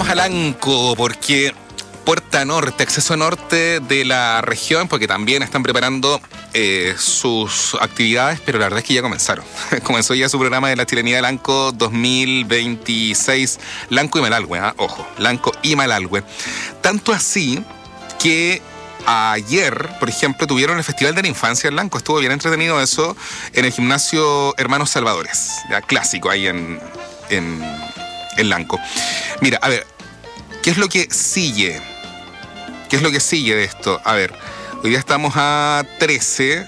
a Lanco porque puerta norte, acceso norte de la región, porque también están preparando sus actividades, pero la verdad es que ya comenzaron. Comenzó ya su programa de la Chilenidad Lanco 2026, Lanco y Malalhue, ojo, Lanco y Malalhue. Tanto así que ayer, por ejemplo, tuvieron el Festival de la Infancia en Lanco. Estuvo bien entretenido eso en el gimnasio Hermanos Salvadores, ya clásico ahí en Lanco. Mira, a ver, ¿qué es lo que sigue? ¿Qué es lo que sigue de esto? A ver, hoy día estamos a 13...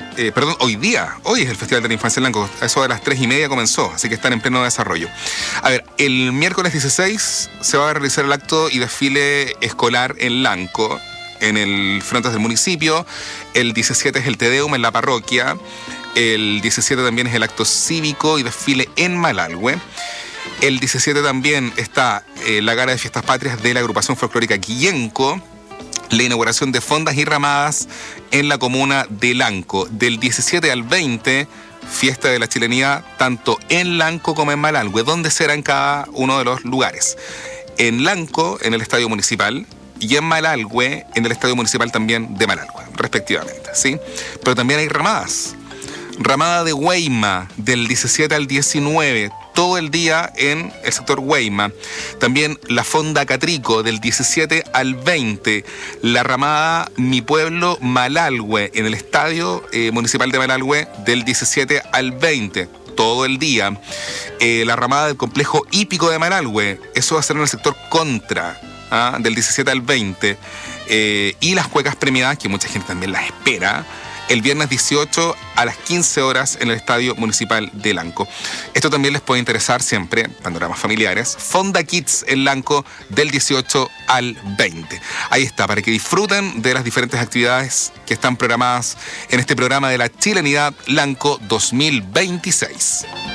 hoy es el Festival de la Infancia en Lanco. A eso de las 3:30 comenzó, así que están en pleno desarrollo. A ver, el miércoles 16 se va a realizar el acto y desfile escolar en Lanco, en el frontis del municipio. El 17 es el Te Deum en la parroquia. El 17 también es el acto cívico y desfile en Malalhue. El 17 también está la gala de fiestas patrias de la agrupación folclórica Quillenco, la inauguración de fondas y ramadas en la comuna de Lanco. Del 17 al 20, fiesta de la chilenidad, tanto en Lanco como en Malalhue. ¿Dónde será en cada uno de los lugares? En Lanco, en el Estadio Municipal, y en Malalhue, en el Estadio Municipal también de Malalhue, respectivamente, ¿sí? Pero también hay ramadas. Ramada de Huayma, del 17 al 19, todo el día en el sector Huayma. También la Fonda Catrico, del 17 al 20. La ramada Mi Pueblo Malalhue, en el Estadio Municipal de Malalhue, del 17 al 20. Todo el día. La ramada del Complejo Hípico de Malalhue, eso va a ser en el sector Contra, del 17 al 20. Y las cuecas premiadas, que mucha gente también las espera, el viernes 18 a las 15 horas en el Estadio Municipal de Lanco. Esto también les puede interesar siempre, panoramas familiares. Fonda Kids en Lanco del 18 al 20. Ahí está, para que disfruten de las diferentes actividades que están programadas en este programa de la Chilenidad Lanco 2026.